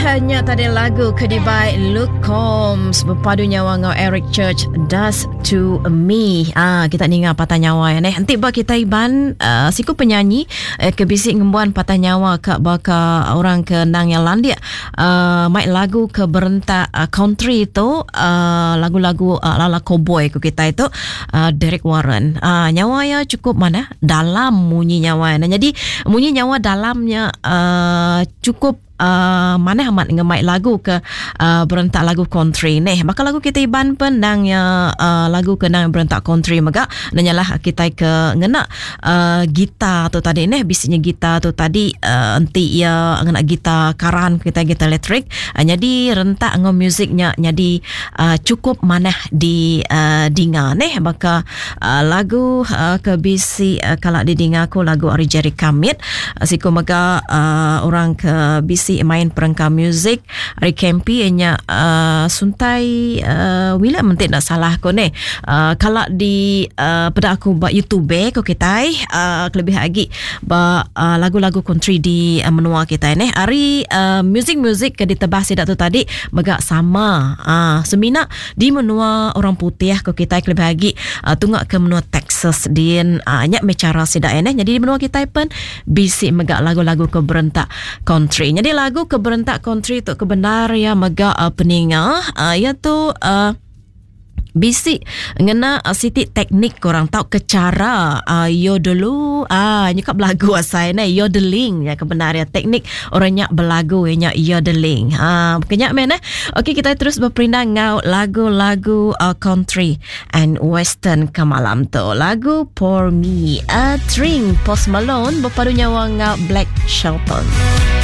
hanya tadi lagu Kedibai Luke Combs berpadu nyawa ngau Eric Church Does to Me. Kita dengar patah nyawa ya neh. Nanti ba kita iban siku penyanyi kebisik ngembuan patah nyawa ke baka orang ke nang yang landia. Mai lagu ke berentak country itu lagu-lagu ala cowboy ku kita itu Derek Warren. Nyawa ya cukup mana dalam bunyi nyawa. Nah, jadi bunyi nyawa dalamnya cukup mana amat ngemai lagu ke berentak lagu country neh. Maka lagu kita iban penang ya lagu ke nang berentak country maka nanyalah kita ke ngena gitar tu tadi neh bisnya gitar tu tadi enti ya ngena gitar karan kita gitar elektrik jadi rentak ngom musiknya jadi cukup mana di dinga neh maka lagu ke bisi kalau didinga aku lagu Ari Jerry Kamit siku maka orang ke bisi main perangkat muzik Ari Kempi nya suntai wila mentik nak salah ko ne kalau di pada aku ba YouTube ko kita lebih lagi ba lagu-lagu country di menua kita ne Ari muzik ke ditebah sidak tu tadi megak sama semina di menua orang putih ko kita lebih lagi tunggak ke menua Texas din nyak mecara sidak ne jadi di menua kita pun bisi megak lagu-lagu ke berentak country jadi lagu keberentak country tu kebenar ya mega peninga iaitu bisi ngena siti teknik korang tahu ke cara yodelu nyekap lagu asai na yodeling ya kebenar ya teknik orangnya belagu nya yodeling kenyak men okey kita terus berperindah ngau lagu-lagu country and western ke malam tu lagu Pour Me a Drink Post Malone berpadu nyawa ngau Black Shelton.